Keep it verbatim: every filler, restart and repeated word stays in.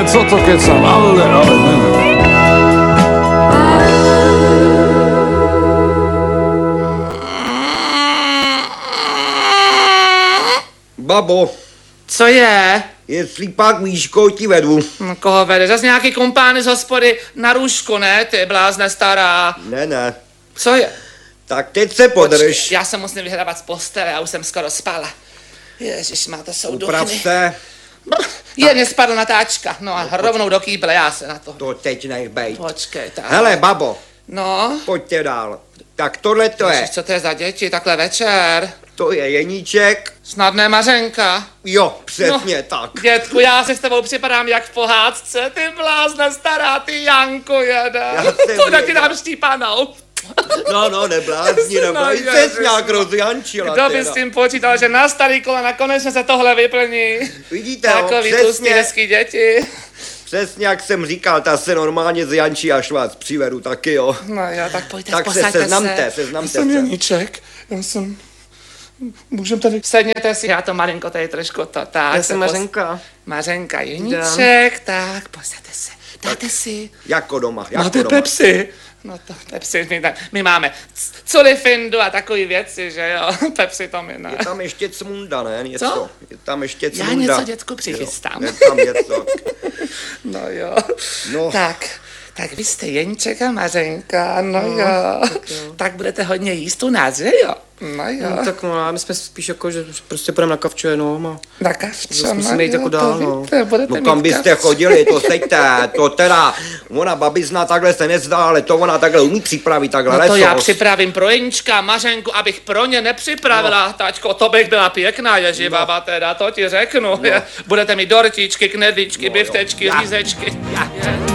co to kecam, ale, ale, ne. Babo, Co je? jestli pak víš, koho ti vedu. No, koho vede? Zas nějaký kumpány z hospody na růžku, ne? Ty blázne stará. Ne, ne. Co je? Tak teď se podrž. Počkej, já se musím vyhrávat z postele, já už jsem skoro spala. Ježiš, má to jsou Uprav duchny. se. Je, mě spadla natáčka. No a rovnou do kýble, já se na to. To teď nech bejt. Počkej, tak. Hele, babo, No, pojďte dál. Tak tohle to je. Ježiš, co to je za děti, takhle večer? To je Jeníček. Snadné Mařenka. Jo, přesně tak. Dětku, já si s tebou připadám jak v pohádce, ty blázne stará, ty Janko jede. Já jsem Tu taky věděl. dám štípanou. No, no, neblázni, No, neblázni. ježiš, Jsi nějak rozjančila Kdo by teda. s tím počítal, že na starý kolena konečně se tohle vyplní? Vidíte, jo, Takový tlustý, přesně, hezký děti. přesně jak jsem říkal, ta se normálně zjančí, až vás přivedu taky, jo. No jo, tak pojďte, Tak se posaďte seznamte, se. seznamte Já jsem se. Janíček, já jsem... Můžem tady... Sedněte si, já to malinko tady trošku to tak. Já se jsem pos- Mařenka. Mařenka Jeníček, tak, posaďte se. Dáte si. Jako doma, jako Máte doma. Pepsi? No to Pepsi, my, tam, my máme c- culifindu a takový věci, že jo, Pepsi to my ne. Je tam ještě cmunda, ne? Něco. Co? Je tam ještě Já cmunda. něco, děcku, přichystám. Jo, je tam něco. No jo. No. Tak, tak vy jste Jeníček a Mařenka, no, no jo. Tak, jo. Tak budete hodně jíst u nás, že jo? No jo. No, tak no, my jsme spíš jako, že prostě půjdeme na kavče jenom a Na kavčo, Zase musíme no jít jo, jako to dál, no. víte, budete No kam mít byste kavč. chodili, to sejte, to teda, ona babizna takhle se nezdá, ale to ona takhle umí připravit, takhle No to lesos. já připravím pro Jeníčka a Mařenku, abych pro ně nepřipravila, no. Taťko, to bych byla pěkná ježibaba teda, to ti řeknu. No. Budete mít dortičky, knedlíčky, No, biftečky, jo. řízečky. Já. Je.